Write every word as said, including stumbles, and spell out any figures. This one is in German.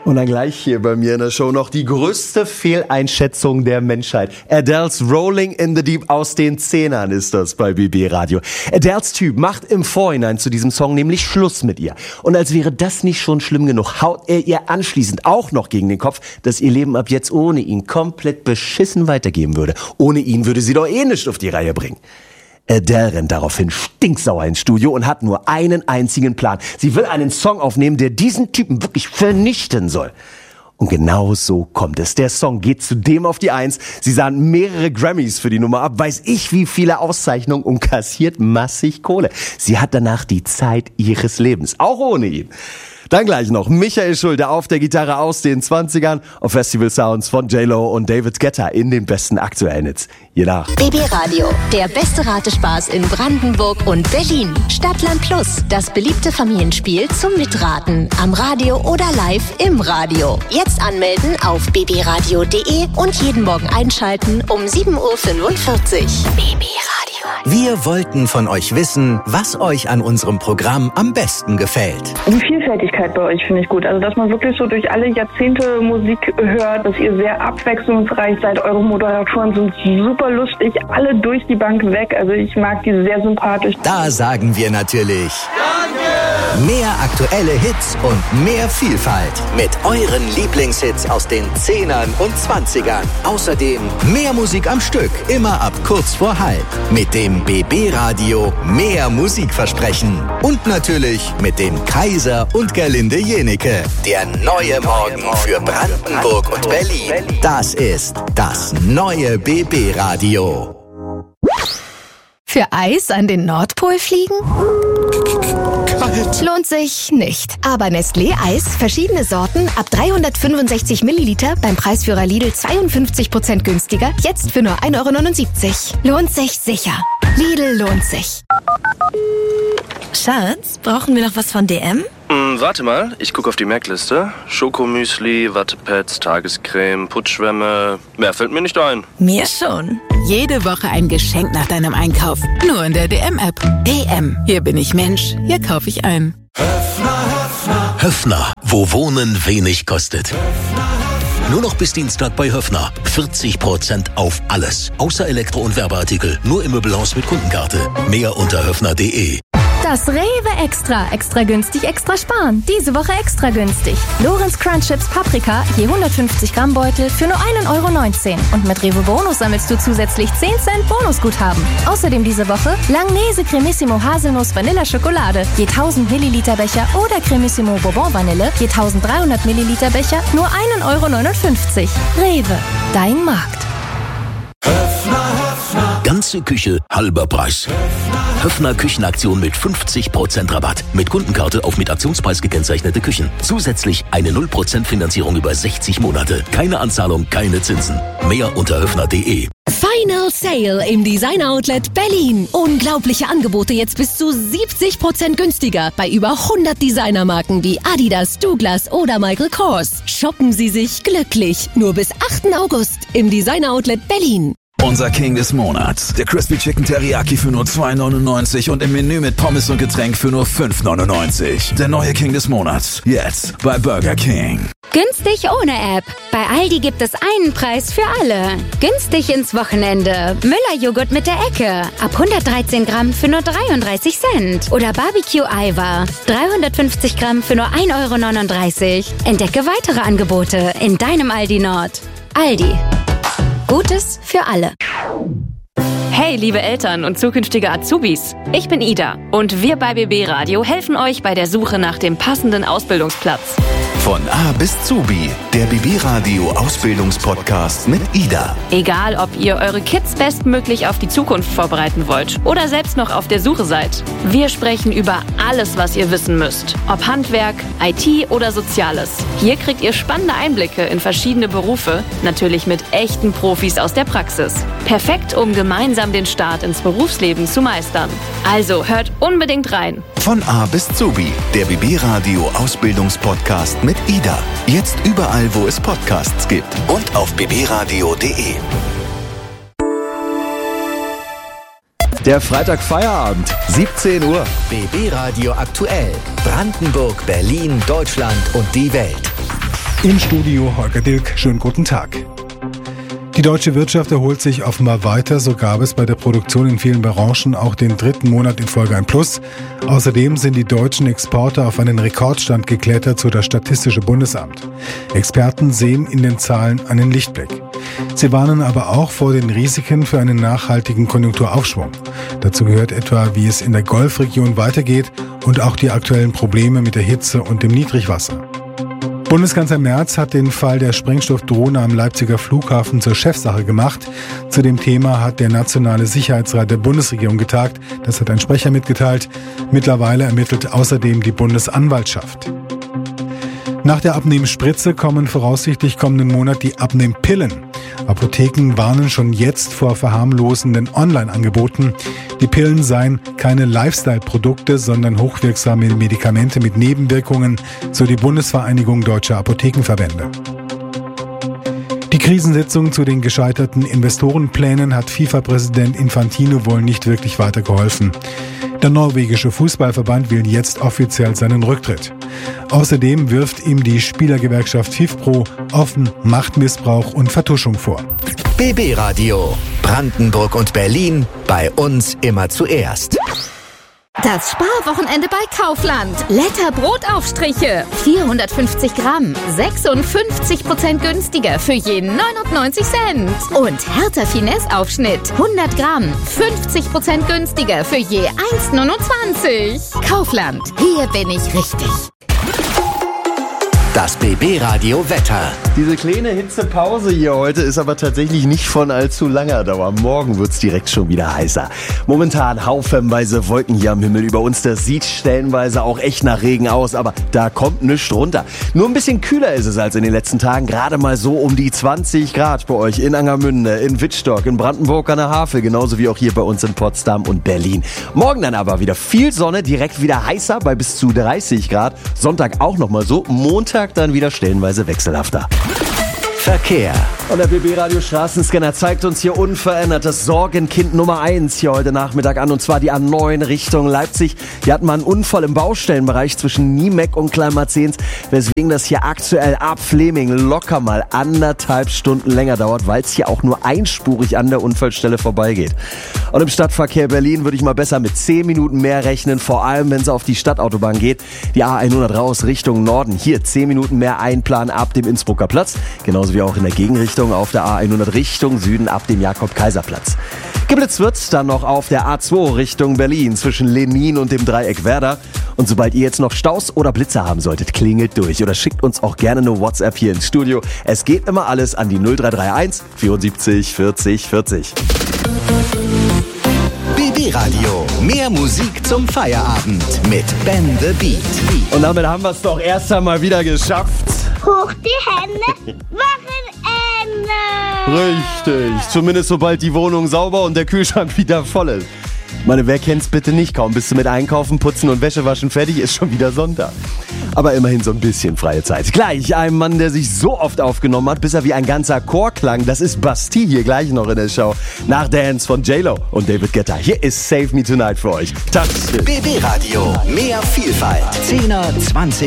Und dann gleich hier bei mir in der Show noch die größte Fehleinschätzung der Menschheit. Adele's Rolling in the Deep aus den Zehnern ist das bei B B Radio. Adele's Typ macht im Vorhinein zu diesem Song nämlich Schluss mit ihr. Und als wäre das nicht schon schlimm genug, haut er ihr anschließend auch noch gegen den Kopf, dass ihr Leben ab jetzt ohne ihn komplett beschissen weitergehen würde. Ohne ihn würde sie doch eh nichts auf die Reihe bringen. Adele rennt daraufhin stinksauer ins Studio und hat nur einen einzigen Plan. Sie will einen Song aufnehmen, der diesen Typen wirklich vernichten soll. Und genau so kommt es. Der Song geht zudem auf die Eins. Sie sahen mehrere Grammys für die Nummer ab, weiß ich wie viele Auszeichnungen und kassiert massig Kohle. Sie hat danach die Zeit ihres Lebens, auch ohne ihn. Dann gleich noch Michael Schulte auf der Gitarre aus den zwanzigern auf Festival Sounds von J-Lo und David Guetta in den besten aktuellen Hits. Je nach. B B Radio, der beste Ratespaß in Brandenburg und Berlin. Stadtland Plus, das beliebte Familienspiel zum Mitraten. Am Radio oder live im Radio. Jetzt anmelden auf b b radio punkt d e und jeden Morgen einschalten um sieben Uhr fünfundvierzig. B B Radio. Wir wollten von euch wissen, was euch an unserem Programm am besten gefällt. Die Vielfältigkeit bei euch finde ich gut. Also, dass man wirklich so durch alle Jahrzehnte Musik hört, dass ihr sehr abwechslungsreich seid. Eure Moderatoren sind super lustig, alle durch die Bank weg. Also, ich mag die sehr sympathisch. Da sagen wir natürlich Danke! Mehr aktuelle Hits und mehr Vielfalt mit euren Lieblingshits aus den Zehnern und Zwanzigern. Außerdem mehr Musik am Stück, immer ab kurz vor halb. Mit dem B B Radio mehr Musikversprechen. Und natürlich mit dem Kaiser und Gerlinde Jenecke. Der neue Morgen für Brandenburg und Berlin. Das ist das neue B B Radio. Für Eis an den Nordpol fliegen? Lohnt sich nicht. Aber Nestlé Eis, verschiedene Sorten, ab dreihundertfünfundsechzig Milliliter, beim Preisführer Lidl zweiundfünfzig Prozent günstiger, jetzt für nur ein Euro neunundsiebzig. Lohnt sich sicher. Lidl lohnt sich. Schatz, brauchen wir noch was von D M? Hm, warte mal, ich gucke auf die Merkliste. Schokomüsli, Wattepads, Tagescreme, Putzschwämme. Mehr fällt mir nicht ein. Mir schon. Jede Woche ein Geschenk nach deinem Einkauf. Nur in der D M-App. D M. Hier bin ich Mensch. Hier kaufe ich ein. Höfner, Höfner. Höfner, wo Wohnen wenig kostet. Nur noch bis Dienstag bei Höfner. vierzig Prozent auf alles. Außer Elektro- und Werbeartikel. Nur im Möbelhaus mit Kundenkarte. Mehr unter höfner punkt de. Das Rewe Extra. Extra günstig, extra sparen. Diese Woche extra günstig. Lorenz Crunch Chips Paprika, je hundertfünfzig Gramm Beutel für nur ein Euro neunzehn. Und mit Rewe Bonus sammelst du zusätzlich zehn Cent Bonusguthaben. Außerdem diese Woche Langnese Cremissimo Haselnuss Vanilla Schokolade, je tausend Milliliter Becher oder Cremissimo Bourbon Vanille, je dreizehnhundert Milliliter Becher, nur ein Euro neunundfünfzig. Rewe, dein Markt. Höfner, Höfner. Ganze Küche, halber Preis. Höfner, Höfner Küchenaktion mit fünfzig Prozent Rabatt. Mit Kundenkarte auf mit Aktionspreis gekennzeichnete Küchen. Zusätzlich eine null Prozent Finanzierung über sechzig Monate. Keine Anzahlung, keine Zinsen. Mehr unter höfner punkt de. Final Sale im Designer Outlet Berlin. Unglaubliche Angebote jetzt bis zu siebzig Prozent günstiger bei über hundert Designermarken wie Adidas, Douglas oder Michael Kors. Shoppen Sie sich glücklich. Nur bis achten August im Designer Outlet Berlin. Unser King des Monats. Der Crispy Chicken Teriyaki für nur zwei neunundneunzig und im Menü mit Pommes und Getränk für nur fünf neunundneunzig. Der neue King des Monats. Jetzt bei Burger King. Günstig ohne App. Bei Aldi gibt es einen Preis für alle. Günstig ins Wochenende. Müller-Joghurt mit der Ecke. Ab hundertdreizehn Gramm für nur dreiunddreißig Cent. Oder Barbecue-Eiweiß. dreihundertfünfzig Gramm für nur ein Euro neununddreißig. Entdecke weitere Angebote in deinem Aldi Nord. Aldi. Gutes für alle. Hey, liebe Eltern und zukünftige Azubis. Ich bin Ida und wir bei B B Radio helfen euch bei der Suche nach dem passenden Ausbildungsplatz. Von A bis Zubi, der B B Radio Ausbildungspodcast mit Ida. Egal, ob ihr eure Kids bestmöglich auf die Zukunft vorbereiten wollt oder selbst noch auf der Suche seid. Wir sprechen über alles, was ihr wissen müsst. Ob Handwerk, I T oder Soziales. Hier kriegt ihr spannende Einblicke in verschiedene Berufe, natürlich mit echten Profis aus der Praxis. Perfekt, um gemeinsam den Start ins Berufsleben zu meistern. Also hört unbedingt rein. Von A bis Zubi, der B B Radio Ausbildungspodcast mit Ida. Jetzt überall, wo es Podcasts gibt und auf b b radio punkt de. Der Freitag Feierabend, siebzehn Uhr. B B Radio aktuell. Brandenburg, Berlin, Deutschland und die Welt. Im Studio Holger Dilk, schönen guten Tag. Die deutsche Wirtschaft erholt sich offenbar weiter, so gab es bei der Produktion in vielen Branchen auch den dritten Monat in Folge ein Plus. Außerdem sind die deutschen Exporte auf einen Rekordstand geklettert, so das Statistische Bundesamt. Experten sehen in den Zahlen einen Lichtblick. Sie warnen aber auch vor den Risiken für einen nachhaltigen Konjunkturaufschwung. Dazu gehört etwa, wie es in der Golfregion weitergeht und auch die aktuellen Probleme mit der Hitze und dem Niedrigwasser. Bundeskanzler Merz hat den Fall der Sprengstoffdrohne am Leipziger Flughafen zur Chefsache gemacht. Zu dem Thema hat der Nationale Sicherheitsrat der Bundesregierung getagt. Das hat ein Sprecher mitgeteilt. Mittlerweile ermittelt außerdem die Bundesanwaltschaft. Nach der Abnehmspritze kommen voraussichtlich kommenden Monat die Abnehmpillen. Apotheken warnen schon jetzt vor verharmlosenden Online-Angeboten. Die Pillen seien keine Lifestyle-Produkte, sondern hochwirksame Medikamente mit Nebenwirkungen, so die Bundesvereinigung Deutscher Apothekenverbände. Die Krisensitzung zu den gescheiterten Investorenplänen hat FIFA-Präsident Infantino wohl nicht wirklich weitergeholfen. Der norwegische Fußballverband will jetzt offiziell seinen Rücktritt. Außerdem wirft ihm die Spielergewerkschaft FIFPro offen Machtmissbrauch und Vertuschung vor. B B Radio. Brandenburg und Berlin. Bei uns immer zuerst. Das Sparwochenende bei Kaufland. Letter Brotaufstriche. vierhundertfünfzig Gramm. sechsundfünfzig Prozent günstiger für je neunundneunzig Cent. Und Hertha Finesse Aufschnitt. hundert Gramm. fünfzig Prozent günstiger für je eins neunundzwanzig. Kaufland. Hier bin ich richtig. Das B B Radio Wetter. Diese kleine Hitzepause hier heute ist aber tatsächlich nicht von allzu langer Dauer. Morgen wird's direkt schon wieder heißer. Momentan haufenweise Wolken hier am Himmel über uns. Das sieht stellenweise auch echt nach Regen aus, aber da kommt nichts runter. Nur ein bisschen kühler ist es als in den letzten Tagen. Gerade mal so um die zwanzig Grad bei euch in Angermünde, in Wittstock, in Brandenburg an der Havel, genauso wie auch hier bei uns in Potsdam und Berlin. Morgen dann aber wieder viel Sonne, direkt wieder heißer bei bis zu dreißig Grad. Sonntag auch nochmal so. Montag dann wieder stellenweise wechselhafter. Verkehr. Und der B B Radio Straßenscanner zeigt uns hier unverändert das Sorgenkind Nummer eins hier heute Nachmittag an, und zwar die A neun Richtung Leipzig. Hier hatten wir einen Unfall im Baustellenbereich zwischen Niemeck und Kleinmarzens, weswegen das hier aktuell ab Fleming locker mal anderthalb Stunden länger dauert, weil es hier auch nur einspurig an der Unfallstelle vorbeigeht. Und im Stadtverkehr Berlin würde ich mal besser mit zehn Minuten mehr rechnen, vor allem wenn es auf die Stadtautobahn geht. Die A hundert raus Richtung Norden, hier zehn Minuten mehr einplanen ab dem Innsbrucker Platz, genauso wie auch in der Gegenrichtung auf der A hundert Richtung Süden ab dem Jakob-Kaiser-Platz. Geblitzt wird's dann noch auf der A zwei Richtung Berlin zwischen Lenin und dem Dreieck Werder. Und sobald ihr jetzt noch Staus oder Blitzer haben solltet, klingelt durch oder schickt uns auch gerne eine WhatsApp hier ins Studio. Es geht immer alles an die null drei drei eins vierundsiebzig vierzig vierzig. B B Radio. Mehr Musik zum Feierabend mit Ben the Beat. Und damit haben wir es doch erst einmal wieder geschafft. Hoch die Hände, Wochenende! Richtig, zumindest sobald die Wohnung sauber und der Kühlschrank wieder voll ist. Ich meine, wer kennt's bitte nicht? Kaum bist du mit Einkaufen, Putzen und Wäschewaschen fertig, ist schon wieder Sonntag. Aber immerhin so ein bisschen freie Zeit. Gleich ein Mann, der sich so oft aufgenommen hat, bis er wie ein ganzer Chor klang. Das ist Bastille hier gleich noch in der Show. Nach Dance von J-Lo und David Guetta. Hier ist Save Me Tonight für euch. Tschüss. B B Radio. Mehr Vielfalt. zehner, zwanziger